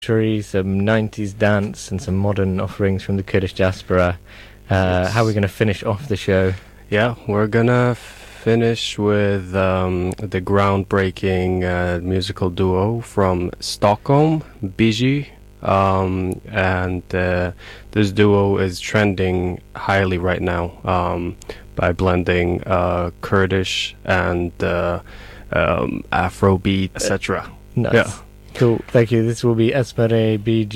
some 90s dance and some modern offerings from the Kurdish diaspora. Yes. How are we going to finish off the show? Yeah, we're gonna finish with the groundbreaking musical duo from Stockholm, Biji. And this duo is trending highly right now by blending Kurdish and Afrobeat, etc. Nice. Yeah. Cool. Thank you. This will be Esmere BG.